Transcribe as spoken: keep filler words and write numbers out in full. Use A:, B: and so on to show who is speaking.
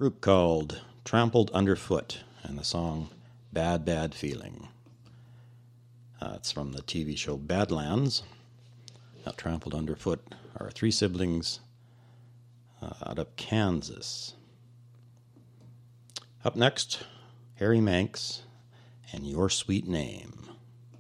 A: group called Trampled Underfoot, and the song Bad Bad Feeling. Uh, it's from the T V show Badlands. Now, Trampled Underfoot are three siblings uh, out of Kansas. Up next, Harry Manx and Your Sweet Name.